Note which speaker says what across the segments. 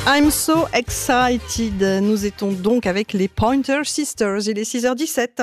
Speaker 1: I'm so excited. Nous étions donc avec les Pointer Sisters. Il est 6h17.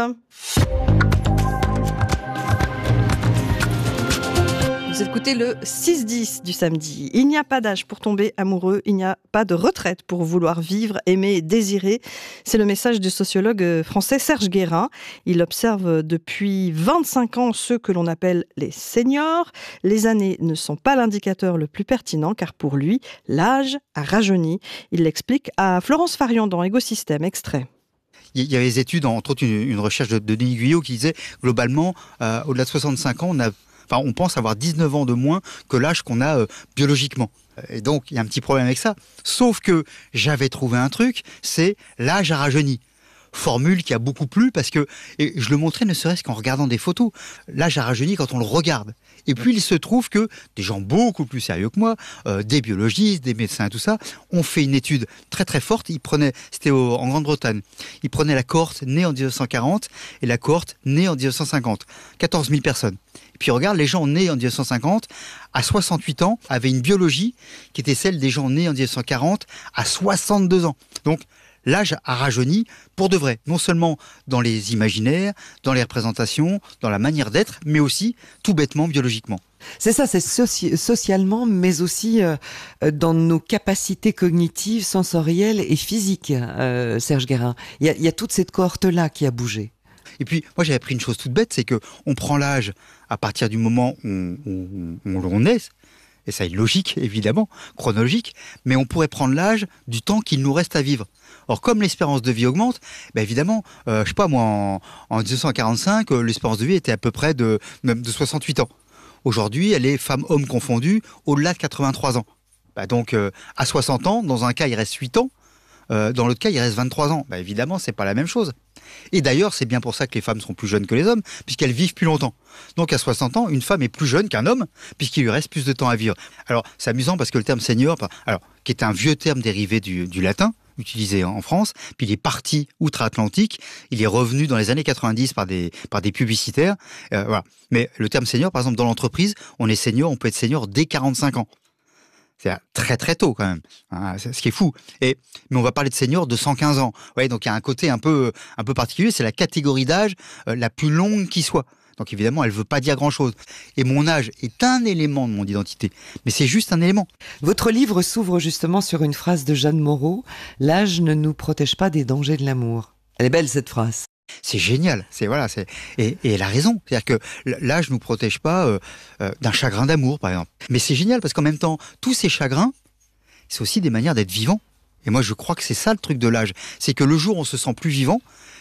Speaker 1: Vous écoutez le 6-10 du samedi. Il n'y a pas d'âge pour tomber amoureux, il n'y a pas de retraite pour vouloir vivre, aimer et désirer. C'est le message du sociologue français Serge Guérin. Il observe depuis 25 ans ceux que l'on appelle les seniors. Les années ne sont pas l'indicateur le plus pertinent car pour lui, l'âge a rajeuni. Il l'explique à Florence Farion dans Écosystème, extrait.
Speaker 2: Il y avait des études, entre autres une recherche de Denis Guyot qui disait globalement, au-delà de 65 ans, on pense avoir 19 ans de moins que l'âge qu'on a biologiquement. Et donc, il y a un petit problème avec ça. Sauf que j'avais trouvé un truc, c'est l'âge a rajeuni. Formule qui a beaucoup plu parce que, et je le montrais ne serait-ce qu'en regardant des photos, l'âge a rajeuni quand on le regarde. Et puis il se trouve que des gens beaucoup plus sérieux que moi, des biologistes, des médecins et tout ça, ont fait une étude très très forte. C'était en Grande-Bretagne, ils prenaient la cohorte née en 1940 et la cohorte née en 1950. 14 000 personnes. Et puis regarde, les gens nés en 1950, à 68 ans, avaient une biologie qui était celle des gens nés en 1940 à 62 ans. Donc, l'âge a rajeuni pour de vrai, non seulement dans les imaginaires, dans les représentations, dans la manière d'être, mais aussi tout bêtement biologiquement.
Speaker 3: C'est ça, c'est socialement, mais aussi dans nos capacités cognitives, sensorielles et physiques, Serge Guérin. Il y a toute cette cohorte-là qui a bougé.
Speaker 2: Et puis, moi, j'avais appris une chose toute bête, c'est que on prend l'âge à partir du moment où on est, et ça est logique, évidemment, chronologique, mais on pourrait prendre l'âge du temps qu'il nous reste à vivre. Or, comme l'espérance de vie augmente, évidemment, je sais pas, moi, en 1945, l'espérance de vie était à peu près de 68 ans. Aujourd'hui, elle est femme-homme confondue, au-delà de 83 ans. Donc, à 60 ans, dans un cas, il reste 8 ans, dans l'autre cas, il reste 23 ans. Évidemment, c'est pas la même chose. Et d'ailleurs, c'est bien pour ça que les femmes sont plus jeunes que les hommes, puisqu'elles vivent plus longtemps. Donc à 60 ans, une femme est plus jeune qu'un homme, puisqu'il lui reste plus de temps à vivre. Alors, c'est amusant parce que le terme senior, qui est un vieux terme dérivé du latin, utilisé en France, puis il est parti outre-Atlantique, il est revenu dans les années 90 par des publicitaires. Voilà. Mais le terme senior, par exemple, dans l'entreprise, on peut être senior dès 45 ans. C'est très très tôt quand même, hein, ce qui est fou. Mais on va parler de seniors de 115 ans. Ouais, donc il y a un côté un peu particulier, c'est la catégorie d'âge la plus longue qui soit. Donc évidemment, elle ne veut pas dire grand-chose. Et mon âge est un élément de mon identité, mais c'est juste un élément.
Speaker 3: Votre livre s'ouvre justement sur une phrase de Jeanne Moreau, « L'âge ne nous protège pas des dangers de l'amour ». Elle est belle cette phrase.
Speaker 2: C'est génial, et elle a raison. C'est-à-dire que l'âge nous protège pas d'un chagrin d'amour, par exemple. Mais c'est génial parce qu'en même temps, tous ces chagrins, c'est aussi des manières d'être vivant. Et moi, je crois que c'est ça le truc de l'âge. C'est que le jour où on se sent plus vivant,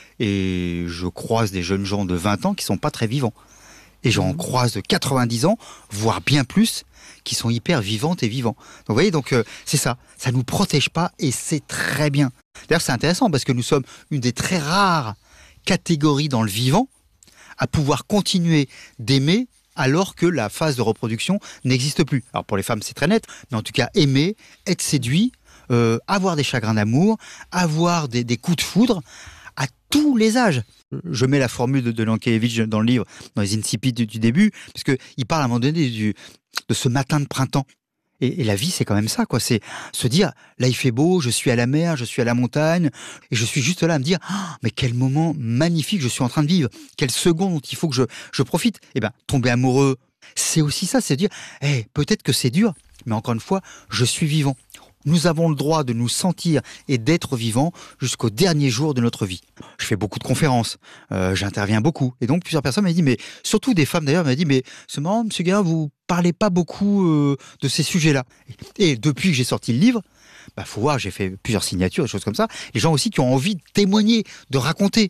Speaker 2: et je croise des jeunes gens de 20 ans qui sont pas très vivants. Et j'en croise de 90 ans, voire bien plus, qui sont hyper vivantes et vivants. Donc vous voyez, c'est ça. Ça nous protège pas et c'est très bien. D'ailleurs, c'est intéressant parce que nous sommes une des très rares catégorie dans le vivant à pouvoir continuer d'aimer alors que la phase de reproduction n'existe plus. Alors pour les femmes c'est très net, mais en tout cas aimer, être séduit, avoir des chagrins d'amour, avoir des coups de foudre à tous les âges. Je mets la formule de Lankiewicz dans le livre, dans les insipides du début, parce qu'il parle à un moment donné de ce matin de printemps. Et la vie, c'est quand même ça, quoi. C'est se dire, là, il fait beau, je suis à la mer, je suis à la montagne, et je suis juste là à me dire, mais quel moment magnifique je suis en train de vivre, quelle seconde dont il faut que je profite. Tomber amoureux, c'est aussi ça, c'est dire, peut-être que c'est dur, mais encore une fois, je suis vivant. Nous avons le droit de nous sentir et d'être vivants jusqu'au dernier jour de notre vie. Je fais beaucoup de conférences, j'interviens beaucoup. Et donc, plusieurs personnes m'ont dit, mais surtout des femmes d'ailleurs, m'ont dit, mais c'est marrant, monsieur Guérin, vous parlez pas beaucoup de ces sujets-là. Et depuis que j'ai sorti le livre, faut voir, j'ai fait plusieurs signatures, des choses comme ça. Les gens aussi qui ont envie de témoigner, de raconter.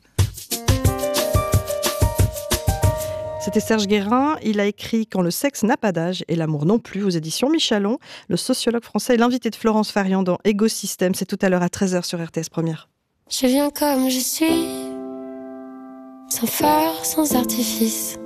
Speaker 1: C'était Serge Guérin. Il a écrit « Quand le sexe n'a pas d'âge et l'amour non plus » aux éditions Michalon. Le sociologue français est l'invité de Florence Farion dans Écosystème. C'est tout à l'heure à 13h sur RTS Première.
Speaker 4: Je viens comme je suis, sans phare, sans artifice.